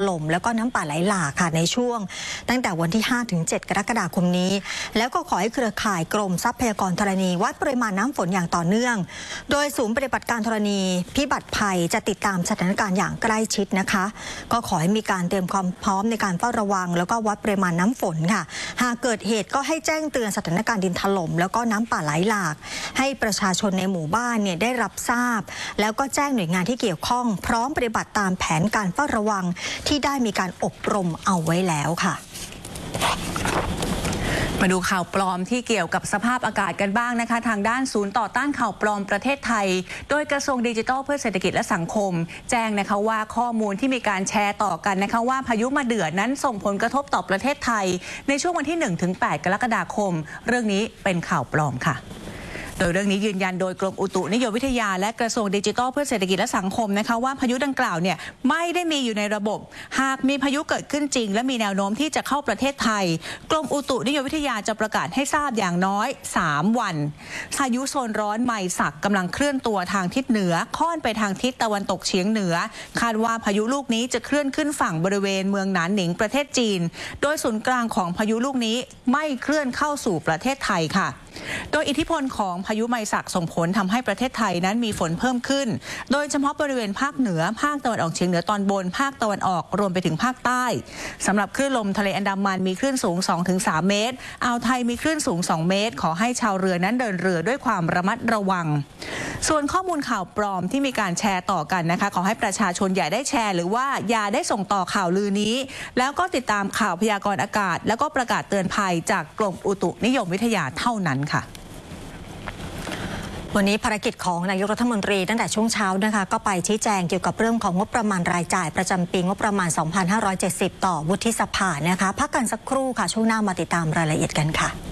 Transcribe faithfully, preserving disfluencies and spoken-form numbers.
ล่มแล้วก็น้ำป่าไหลหลากค่ะในช่วงตั้งแต่วันที่ ห้าถึงเจ็ด กรกฎาคมนี้แล้วก็ขอให้เครือข่ายกรมทรัพยากรธรณีวัดปริมาณน้ำฝนอย่างต่อเนื่องโดยศูนย์ปฏิบัติการธรณีพิบัติภัยจะติดตามสถานการณ์อย่างใกล้ชิดนะคะก็ขอให้มีการเตรียมความพร้อมในการเฝ้าระวังแล้วก็วัดปริมาณน้ำฝนค่ะหากเกิดเหตุก็ให้แจ้งเตือนสถานการณ์ดินถล่มแล้วก็น้ำป่าไหลหลากให้ประชาชนในหมู่บ้านเนี่ยได้รับทราบแล้วก็แจ้งหน่วยงานที่เกี่ยวข้องพร้อมปฏิบัติตามแผนการเฝ้าระวังที่ได้มีการอบรมเอาไว้แล้วค่ะมาดูข่าวปลอมที่เกี่ยวกับสภาพอากาศกันบ้างนะคะทางด้านศูนย์ต่อต้านข่าวปลอมประเทศไทยโดยกระทรวงดิจิทัลเพื่อเศรษฐกิจและสังคมแจ้งนะคะว่าข้อมูลที่มีการแชร์ต่อกันนะคะว่าพายุมาเดือนั้นส่งผลกระทบต่อประเทศไทยในช่วงวันที่ หนึ่งถึงแปด กรกฎาคมเรื่องนี้เป็นข่าวปลอมค่ะโดยเรื่องนี้ยืนยันโดยกรมอุตุนิยมวิทยาและกระทรวงดิจิทัลเพื่อเศรษฐกิจและสังคมนะคะว่าพายุดังกล่าวเนี่ยไม่ได้มีอยู่ในระบบหากมีพายุเกิดขึ้นจริงและมีแนวโน้มที่จะเข้าประเทศไทยกรมอุตุนิยมวิทยาจะประกาศให้ทราบอย่างน้อยสามวันพายุโซนร้อนไมศักกำลังเคลื่อนตัวทางทิศเหนือค่อนไปทางทิศตะวันตกเฉียงเหนือคาดว่าพายุลูกนี้จะเคลื่อนขึ้นฝั่งบริเวณเมืองหนานหนิงประเทศจีนโดยศูนย์กลางของพายุลูกนี้ไม่เคลื่อนเข้าสู่ประเทศไทยค่ะโดยอิทธิพลของพายุไมศักส่งผลทำให้ประเทศไทยนั้นมีฝนเพิ่มขึ้นโดยเฉพาะบริเวณภาคเหนือภาคตะวันออกเฉียงเหนือตอนบนภาคตะวันออกรวมไปถึงภาคใต้สำหรับคลื่นลมทะเลอันดามันมีคลื่นสูง สองถึงสาม เมตรอ่าวไทยมีคลื่นสูงสองเมตรขอให้ชาวเรือนั้นเดินเรือด้วยความระมัดระวังส่วนข้อมูลข่าวปลอมที่มีการแชร์ต่อกันนะคะขอให้ประชาชนอย่าได้แชร์หรือว่าอย่าได้ส่งต่อข่าวลือนี้แล้วก็ติดตามข่าวพยากรณ์อากาศแล้วก็ประกาศเตือนภัยจากกรมอุตุนิยมวิทยาเท่านั้นค่ะวันนี้ภารกิจของนายกรัฐมนตรีตั้งแต่ช่วงเช้านะคะก็ไปชี้แจงเกี่ยวกับเรื่องของงบประมาณรายจ่ายประจำปีงบประมาณ สองพันห้าร้อยเจ็ดสิบ ต่อวุฒิสภานะคะพักกันสักครู่ค่ะช่วงหน้ามาติดตามรายละเอียดกันค่ะ